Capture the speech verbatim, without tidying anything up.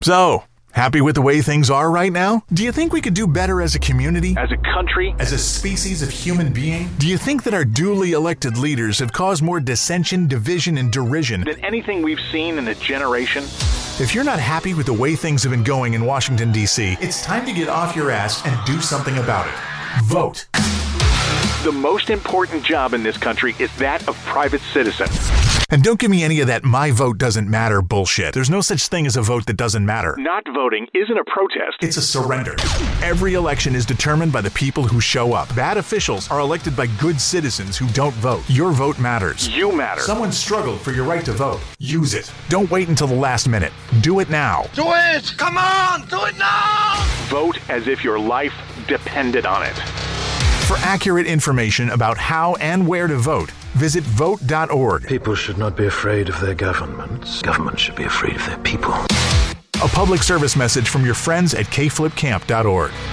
So, happy with the way things are right now? Do you think we could do better as a community? As a country? As a species of human being? Do you think that our duly elected leaders have caused more dissension, division, and derision Than anything we've seen in a generation? If you're not happy with the way things have been going in Washington, D C, it's time to get off your ass and do something about it. Vote. The most important job in this country is that of private citizen. And don't give me any of that my vote doesn't matter bullshit. There's no such thing as a vote that doesn't matter. Not voting isn't a protest. It's a surrender. Every election is determined by the people who show up. Bad officials are elected by good citizens who don't vote. Your vote matters. You matter. Someone struggled for your right to vote. Use it. Don't wait until the last minute. Do it now. Do it! Come on! Do it now! Vote as if your life depended on it. For accurate information about how and where to vote, visit vote dot org. People should not be afraid of their governments. Governments should be afraid of their people. A public service message from your friends at k flip camp dot org.